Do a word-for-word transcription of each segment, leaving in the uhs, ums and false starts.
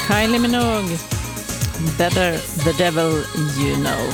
Kylie Minogue, Better the Devil You Know.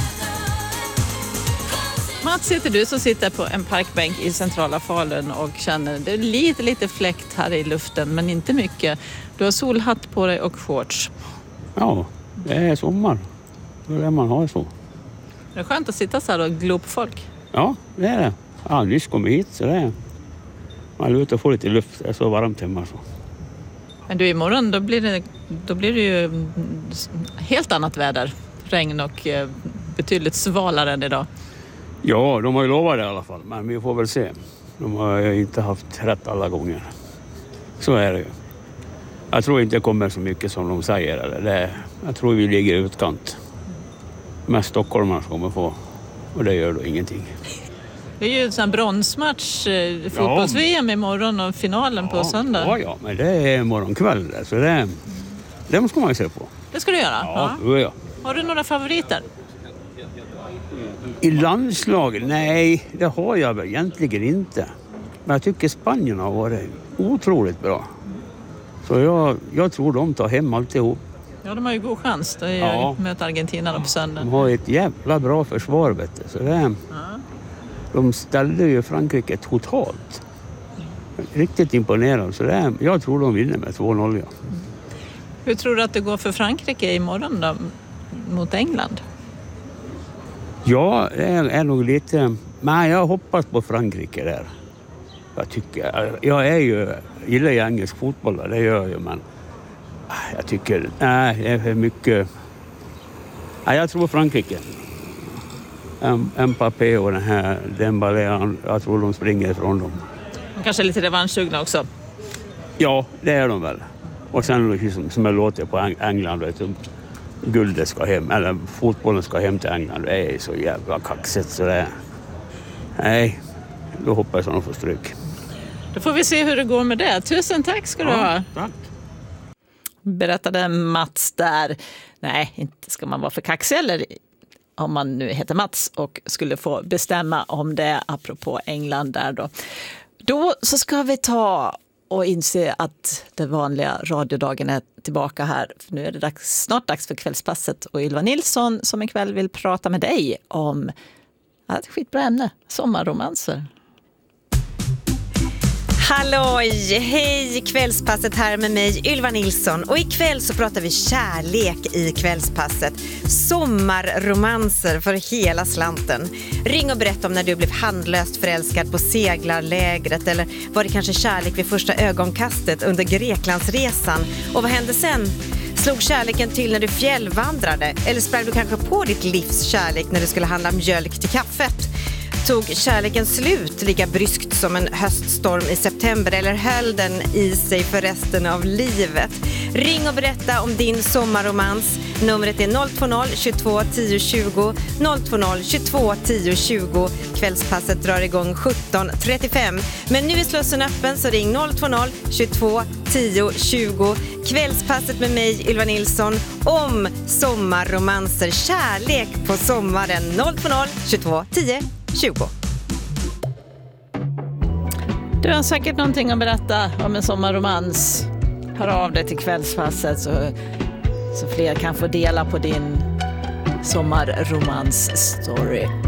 Mats heter du som sitter på en parkbänk i centrala Falun och känner det är lite, lite fläkt här i luften, men inte mycket. Du har solhatt på dig och shorts. Ja, det är sommar. Då är man har så. Det är skönt att sitta så här och glo på folk. Ja, det är det. Jag har nyss kommit hit, så det är... Man är ute och får lite luft. Det är så varmt hemma. Så. Men du, imorgon då blir det, då blir det ju helt annat väder. Regn och betydligt svalare än idag. Ja, de har ju lovat det i alla fall. Men vi får väl se. De har ju inte haft rätt alla gånger. Så är det ju. Jag tror inte det kommer så mycket som de säger. Eller det, jag tror vi ligger i utkant. Mest stockholmare som kommer få. Och det gör då ingenting. Det är ju en sån bronsmatch, eh, fotbolls-V M imorgon och finalen ja, på söndag. Ja, ja, men det är morgonkväll. Så det, det ska man ju se på. Det ska du göra? Ja, ja. ja. Har du några favoriter? I landslaget? Nej, det har jag väl egentligen inte. Men jag tycker Spanien har varit otroligt bra. Så jag, jag tror de tar hem alltihop. Ja, de har ju god chans. Det är ja. ju möta Argentina på söndag. De har ett jävla bra försvar, vet du. Så det, ja. De ställde ju Frankrike totalt. Riktigt imponerande. Så det, jag tror de vinner med två noll. Ja. Hur tror du att det går för Frankrike imorgon då, mot England? Ja, det är, är nog lite... Men jag hoppas på Frankrike där. Jag tycker... Jag är ju... gillar ju engelsk fotboll, det gör jag ju, men... Jag tycker... Nej, det är för mycket... Nej, jag tror Frankrike. Mbappé och den här Dembélé, jag tror de springer ifrån dem. De kanske är lite revanschsugna också. Ja, det är de väl. Och sen liksom, som jag låter på England, vet du, guldet ska hem, eller fotbollen ska hem till England. Det är så jävla kaxigt så det är... Nej, då hoppas jag att de får stryk. Då får vi se hur det går med det. Tusen tack ska du ja, ha. Tack. Berättade Mats där. Nej, inte ska man vara för kaxig eller om man nu heter Mats och skulle få bestämma om det apropå England där då. Då så ska vi ta och inse att den vanliga radiodagen är tillbaka här. För nu är det dags, snart dags för kvällspasset och Ylva Nilsson som ikväll vill prata med dig om ett skitbra ämne, sommarromanser. Halloj, hej, kvällspasset här med mig Ylva Nilsson och ikväll så pratar vi kärlek i kvällspasset. Sommarromanser för hela slanten. Ring och berätta om när du blev handlöst förälskad på seglarlägret eller var det kanske kärlek vid första ögonkastet under Greklandsresan och vad hände sen? Slog kärleken till när du fjällvandrade eller sprang du kanske på ditt livs kärlek när du skulle handla mjölk till kaffet? Tog kärleken slut lika bryskt som en höststorm i september eller höll den i sig för resten av livet? Ring och berätta om din sommarromans. Numret är noll två noll tjugotvå tio tjugo noll två noll tjugotvå tio tjugo. Kvällspasset drar igång sjutton trettiofem. Men nu är slussen öppen så ring noll två noll tjugotvå tio tjugo. Kvällspasset med mig Ylva Nilsson om sommarromanser, kärlek på sommaren. Noll två noll tjugotvå tio tjugo. Du har säkert någonting att berätta om en sommarromans. Hör av dig till kvällspasset så, så fler kan få dela på din sommarromans-story.